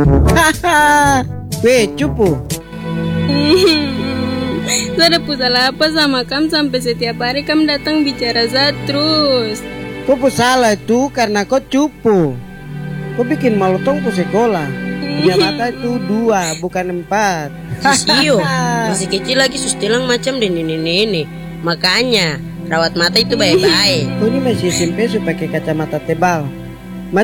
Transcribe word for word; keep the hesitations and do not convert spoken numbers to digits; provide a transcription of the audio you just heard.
Haha, weh cupu. Saya ada salah apa sama kamu sampai setiap hari kamu datang bicara Zat terus? Kau pu salah itu karena kau cupu. Kau bikin malu tong ku sekolah. Punya mata itu dua bukan empat. Sisio, masih kecil lagi sustilang macam dan ini-ini. Makanya rawat mata itu baik-baik. Kau ini masih S M P supaya pakai kacamata tebal.